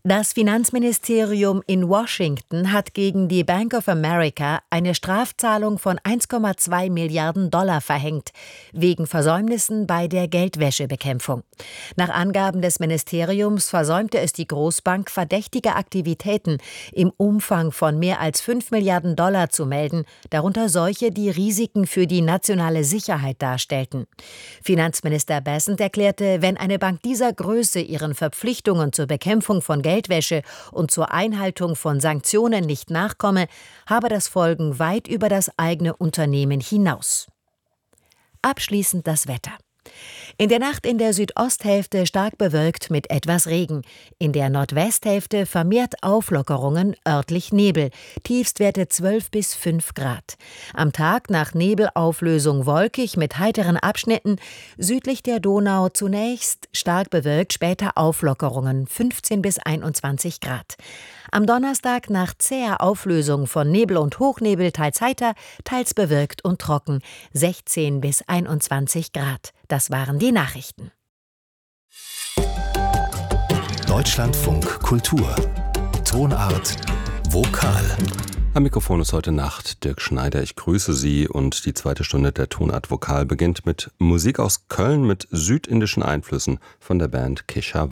Das Finanzministerium in Washington hat gegen die Bank of America eine Strafzahlung von 1,2 Milliarden Dollar verhängt, wegen Versäumnissen bei der Geldwäschebekämpfung. Nach Angaben des Ministeriums versäumte es die Großbank, verdächtige Aktivitäten im Umfang von mehr als 5 Milliarden Dollar zu melden, darunter solche, die Risiken für die nationale Sicherheit darstellten. Finanzminister Bessent erklärte, wenn eine Bank dieser Größe ihren Verpflichtungen zur Bekämpfung von Geldwäsche und zur Einhaltung von Sanktionen nicht nachkomme, habe das Folgen weit über das eigene Unternehmen hinaus. Abschließend das Wetter. In der Nacht in der Südosthälfte stark bewölkt mit etwas Regen. In der Nordwesthälfte vermehrt Auflockerungen, örtlich Nebel. Tiefstwerte 12 bis 5 Grad. Am Tag nach Nebelauflösung wolkig mit heiteren Abschnitten. Südlich der Donau zunächst stark bewölkt, später Auflockerungen 15 bis 21 Grad. Am Donnerstag nach zäher Auflösung von Nebel und Hochnebel teils heiter, teils bewölkt und trocken 16 bis 21 Grad. Das waren die Nachrichten. Deutschlandfunk Kultur. Tonart Vokal. Am Mikrofon ist heute Nacht Dirk Schneider. Ich grüße Sie und die zweite Stunde der Tonart Vokal beginnt mit Musik aus Köln mit südindischen Einflüssen von der Band Kesha.